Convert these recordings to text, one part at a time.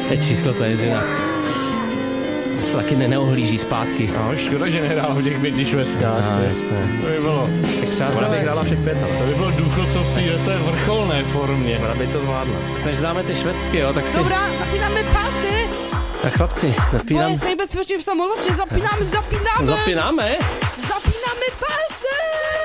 To je číslo, to je Jiřina. Se taky neohlíží zpátky. No, škoda, že nehrála v těch 5 švestkách. To by bylo. Ona by hrála všech 5, ale to by bylo důchodcovství ve své vrcholné formě. Ona by to zvládla. Než dáme ty švestky, jo, tak si... Dobrá, zapínáme pásy. Tak chlapci, zapínáme. Boje se bezpečně v samoloči, zapínáme. Zapínáme? Zapínáme pásy.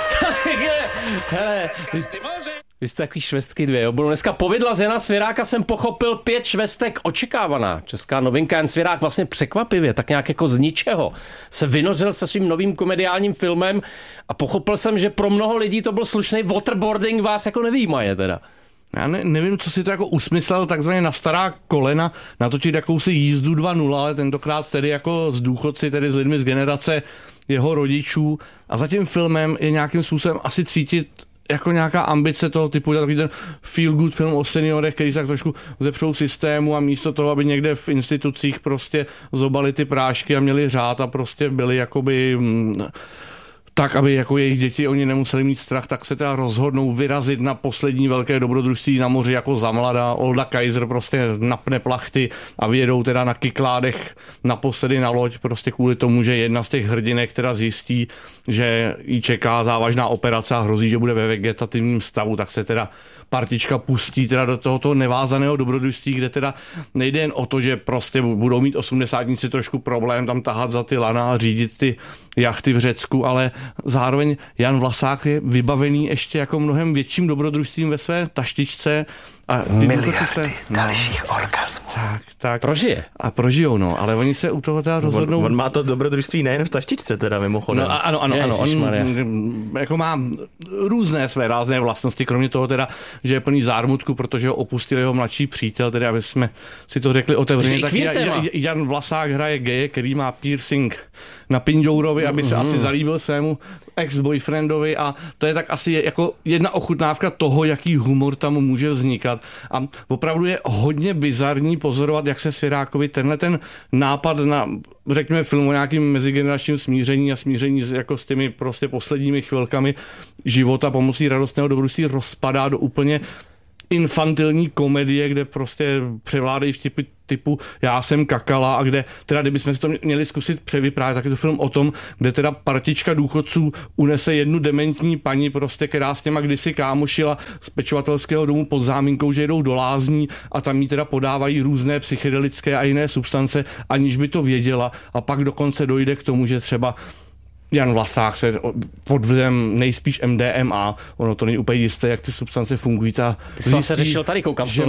Hele, vy jste takový švestky 2, jo. Budu dneska povidla z Jana Svěráka, jsem pochopil 5 švestek očekávaná. Česká novinka, Jan Svěrák vlastně překvapivě, tak nějak jako z ničeho se vynořil se svým novým komediálním filmem a pochopil jsem, že pro mnoho lidí to byl slušný waterboarding, vás jako nevýmaje teda. Já nevím, co si to jako usmyslel takzvaně na stará kolena, natočit jakousi jízdu 2.0, ale tentokrát tedy jako s důchodci, tedy s lidmi z generace jeho rodičů. A za tím filmem je nějakým způsobem asi cítit jako nějaká ambice toho typu, takový ten feel good film o seniorech, který se tak trošku zepřou systému a místo toho, aby někde v institucích prostě zobali ty prášky a měli řád a prostě byli jakoby... tak, aby jako jejich děti, oni nemuseli mít strach, tak se teda rozhodnou vyrazit na poslední velké dobrodružství na moři jako za mladá. Olda Kaiser prostě napne plachty a vyjedou teda na Kykládech naposledy na loď, prostě kvůli tomu, že jedna z těch hrdinek teda zjistí, že jí čeká závažná operace a hrozí, že bude ve vegetativním stavu, tak se teda partička pustí teda do tohoto nevázaného dobrodružství, kde teda nejde jen o to, že prostě budou mít 80níci trošku problém tam tahat za ty lana a řídit ty jachty v Řecku, ale zároveň Jan Vlasák je vybavený ještě jako mnohem větším dobrodružstvím ve své taštičce. A ty miliardy dalších orgasmů. Tak. Prožije. A prožijou, no, ale oni se u toho teda rozhodnou... On má to dobrodružství nejen v taštičce teda mimochodem. No, ano. On jako má různé své rázné vlastnosti, kromě toho teda, že je plný zármutku, protože ho opustil jeho mladší přítel, tedy aby jsme si to řekli otevřeně. Tak Jan Vlasák hraje geje, který má piercing na pindourovi, aby se asi zalíbil svému ex-boyfriendovi a to je tak asi jako jedna ochutnávka toho, jaký humor tam může vznikat. A opravdu je hodně bizarní pozorovat, jak se Svěrákovi tenhle ten nápad na, řekněme, film o nějakým mezigeneračním smíření a smíření jako s těmi prostě posledními chvilkami života pomocí radostného dobrodružství rozpadá do úplně infantilní komedie, kde prostě převládají vtipy typu já jsem kakala a kde teda, kdybychom si to měli zkusit převyprávět, tak je to film o tom, kde teda partička důchodců unese jednu dementní paní prostě, která s těma kdysi kámošila z pečovatelského domu pod záminkou, že jedou do lázní a tam jí teda podávají různé psychedelické a jiné substance, aniž by to věděla a pak dokonce dojde k tomu, že třeba Jan Vlasák se pod vlivem nejspíš MDMA, ono to není úplně jisté, jak ty substance fungují. Ty jsi se řešil tady, koukám. Že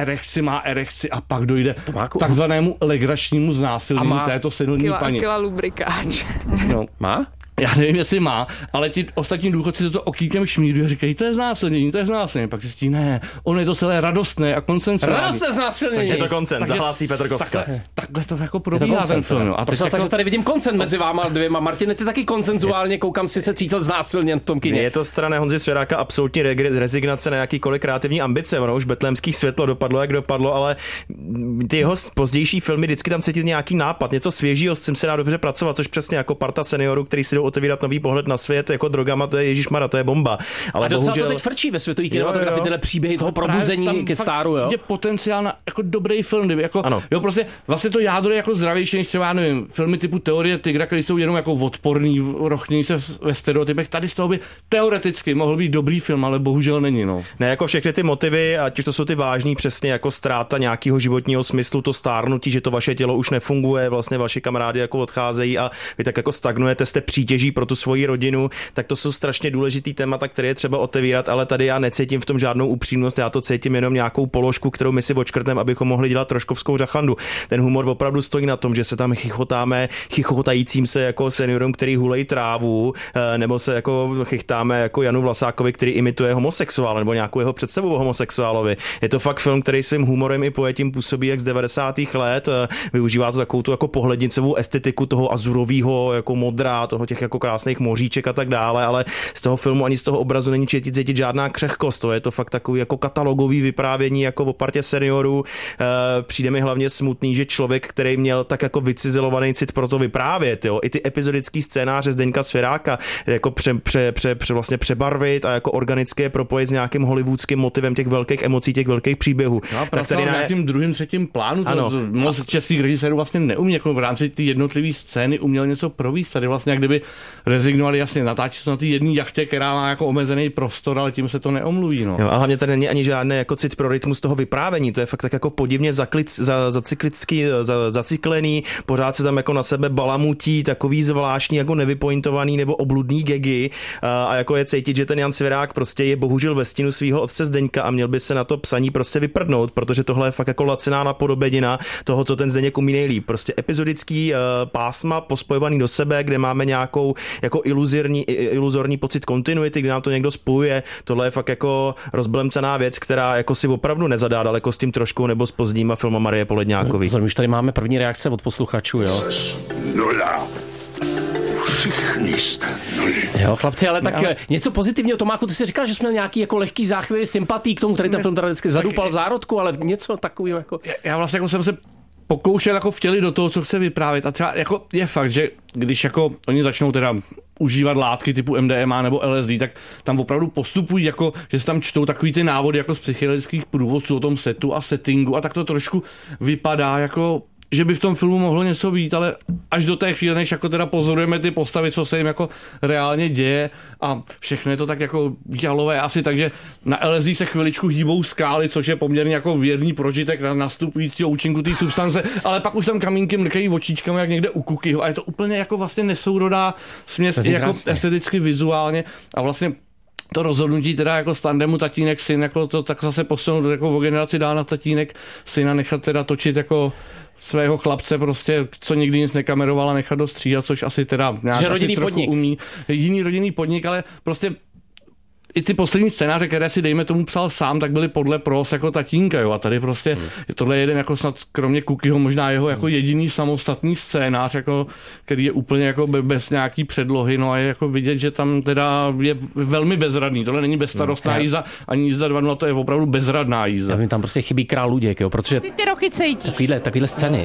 má erekci a pak dojde k takzvanému legračnímu znásilnění této senilní paní. Kila lubrikáč. No, má? Já nevím, jestli má, ale ti ostatní důchodci toto okýkem šmírují a říkají, to je znásilnění. Pak zjistí, ne, ono je to celé radostné a konsensuální. Radostné znásilnění. Takže je to koncent, zahlásí Petr Kostka. Takhle to jako probíhá ten film. A takže tady vidím koncent mezi váma dvěma. Martine, ty taky konsenzuálně, koukám, si se cítil znásilněn v tom kině. Je to strana Honzy Svěráka absolutní rezignace na jakýkoliv kreativní ambice. Ono už Betlémský světlo dopadlo, jak dopadlo, ale ty jeho pozdější filmy vždycky tam cítit nějaký nápad, něco svěžího, s čím se dá dobře pracovat, což přesně jako parta seniorů, který si jdou otevírat nový pohled na svět, jako drogama, to je ježišmarja, to je bomba. Ale a docela bohužel... to teď frčí ve světové kinematografii, tyhle příběhy toho probuzení ke stáru, jo. Je potenciál na jako dobrý film, jako jo, prostě vlastně to jádro je jako zdravější než třeba, nevím, filmy typu Teorie tygra, které jsou jenom jako odporný, rochní se ve stereotypech. Tady z toho by teoreticky mohl být dobrý film, ale bohužel není, no. Ne, jako všechny ty motivy, ať už to jsou ty vážný, přesně jako ztráta nějakého životního smyslu, to stárnutí, že to vaše tělo už nefunguje, vlastně vaši kamarádi jako odcházejí a vy tak jako stagnujete, jste přítěží pro tu svoji rodinu, tak to jsou strašně důležitý témata, které je třeba otevírat, ale tady já necítím v tom žádnou upřímnost, já to cítím jenom nějakou položku, kterou my si odškrtneme, abychom mohli dělat troškovskou žachandu. Ten humor opravdu stojí na tom, že se tam chichotáme chichotajícím se jako seniorům, který hulejí trávu, nebo se jako chichtáme jako Janu Vlasákovi, který imituje homosexuál nebo nějakou jeho představu o homosexuálovi. Je to fakt film, který svým humorem i pojetím působí jak z 90. let, využívá to takovou tu jako pohlednicovou estetiku toho azurového jako modra, toho těch jako krásných moříček a tak dále, ale z toho filmu ani z toho obrazu není cítit žádná křehkost. To je to fakt takový jako katalogový vyprávění jako o partě seniorů. Přijde mi hlavně smutný, že člověk, který měl tak jako vycizelovaný cit pro to vyprávět, jo, i ty epizodický scénáře Zdeňka Svěráka jako vlastně přebarvit a jako organické propojit s nějakým hollywoodským motivem těch velkých emocí, těch velkých příběhů. No, tak tady na nějakým druhým, třetím plánu to moc českých režisérů vlastně neumí jako v rámci ty jednotlivé scény uměl něco províst. Tady vlastně jak kdyby rezignovali, jasně natáčet na té jedné jachtě, která má jako omezený prostor, ale tím se to neomluví. No. Jo, a hlavně tady není ani žádný jako cit pro rytmus toho vyprávění. To je fakt tak jako podivně zacyklený, pořád se tam jako na sebe balamutí, takový zvláštní jako nevypointovaný nebo obludný gagy a jako je cítit, že ten Jan Svěrák prostě je bohužel ve stínu svého otce Zdeňka a měl by se na to psaní prostě vyprdnout, protože tohle je fakt jako laciná napodobenina toho, co ten Zdeněk umí nejlíp. Prostě epizodický pásma pospojovaný do sebe, kde máme nějakou jako iluzorní pocit kontinuity, kde nám to někdo spojuje. Tohle je fakt jako rozblemcená věc, která jako si opravdu nezadá daleko s tím trošku nebo s pozdníma filmama Marie Poledňákový. No, už tady máme první reakce od posluchačů, jo. Nula. Všichni jste nuly. Jo, chlapci, ale tak něco pozitivního, Tomáku, ty jsi říkal, že jsme měl nějaký jako lehký záchvěv sympatí k tomu, který ten film teda vždycky zadupal v zárodku, ale něco takového jako... Já vlastně jako jsem se pokoušel jako vtělit do toho, co chce vyprávět a třeba jako je fakt, že když jako oni začnou teda užívat látky typu MDMA nebo LSD, tak tam opravdu postupují jako, že se tam čtou takový ty návody jako z psychedelických průvodců o tom setu a settingu a tak to trošku vypadá jako že by v tom filmu mohlo něco být, ale až do té chvíle, než jako teda pozorujeme ty postavy, co se jim jako reálně děje a všechno je to tak jako jalové asi, takže na LSD se chviličku hýbou skály, což je poměrně jako věrný prožitek na nastupujícího účinku té substance, ale pak už tam kamínky mrkají očičkami jak někde u Kukyho a je to úplně jako vlastně nesourodá směs jako esteticky, vizuálně a vlastně to rozhodnutí teda jako z tandemu tatínek syn, jako to tak zase posunout jako o generaci dál na tatínek syna nechat teda točit jako svého chlapce prostě, co nikdy nic nekameroval a nechat dostříhat, což asi teda nějak asi trochu podnik. Umí. Jiný rodinný podnik, ale prostě i ty poslední scénáře, které si dejme tomu psal sám, tak byly podle pros jako tatínka, jo. A tady prostě tohle je jeden jako snad kromě Kukyho možná jeho jako jediný samostatný scénář, jako, který je úplně jako bez nějaký předlohy, no a je jako vidět, že tam teda je velmi bezradný. Tohle není bezstarostná jízda, ani jízda 2.0, to je opravdu bezradná jízda. Tam prostě chybí Král Luděk, jo, protože ty roky cítíš. Takovýhle scény.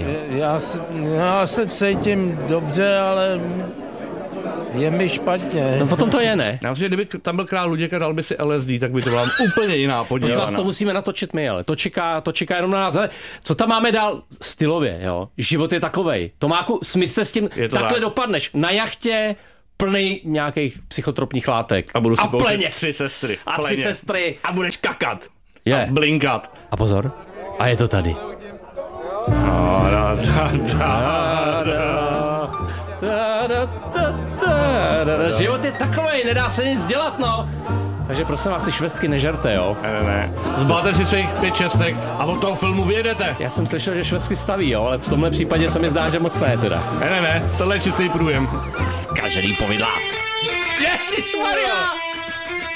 Já se cítím dobře, ale je mi špatně. No potom to je, ne? Já myslím, že kdyby tam byl Král Luděk a dal by si LSD, tak by to byla úplně jiná podívaná. To musíme natočit my, ale to čeká jenom na nás. Ale co tam máme dál stylově, jo? Život je takovej. Tomáku, smysl se s tím takhle dopadneš. Na jachtě plný nějakých psychotropních látek. A budu si plně 3 sestry. A 3 sestry. A budeš kakat. Je. A blinkat. A pozor. A je to tady. Život je takovej, nedá se nic dělat, no. Takže prosím vás, ty švestky nežerte, jo? Ne. Zbalte si svých 5 šestek a od toho filmu vyjedete. Já jsem slyšel, že švestky staví, jo, ale v tomhle případě se mi zdá, že moc ne, teda. Ne, tohle je čistý průjem. Zkažený povidlá. Ježišmarja!